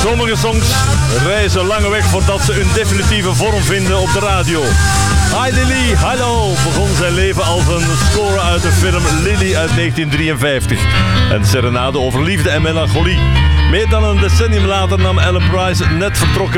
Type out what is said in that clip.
Sommige songs reizen lange weg voordat ze hun definitieve vorm vinden op de radio. Hi Lily, hallo, begon zijn leven als een score uit de film Lily uit 1953. Een serenade over liefde en melancholie. Meer dan een decennium later nam Alan Price net vertrokken